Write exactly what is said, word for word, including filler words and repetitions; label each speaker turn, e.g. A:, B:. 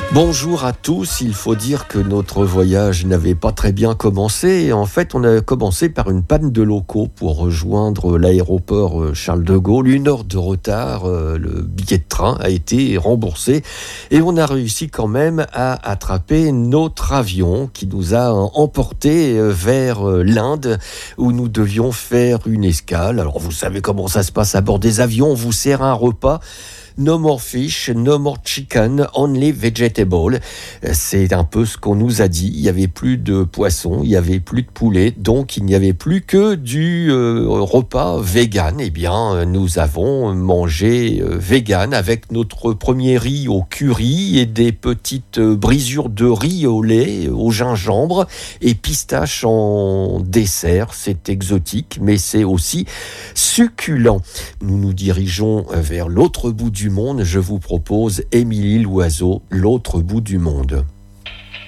A: Bonjour à tous, il faut dire que notre voyage n'avait pas très bien commencé. En fait, on a commencé par une panne de locaux pour rejoindre l'aéroport Charles de Gaulle. Une heure de retard, le billet de train a été remboursé et on a réussi quand même à attraper notre avion qui nous a emportés vers l'Inde où nous devions faire une escale. Alors vous savez comment ça se passe à bord des avions, on vous sert un repas. No more fish, no more chicken, only vegetable. C'est un peu ce qu'on nous a dit. Il n'y avait plus de poisson, il n'y avait plus de poulet, donc il n'y avait plus que du euh, repas vegan. Eh bien, nous avons mangé euh, vegan avec notre premier riz au curry et des petites brisures de riz au lait, au gingembre et pistache en dessert. C'est exotique, mais c'est aussi succulent. Nous nous dirigeons vers l'autre bout du monde. Je vous propose Émilie Loiseau, L'autre bout du monde.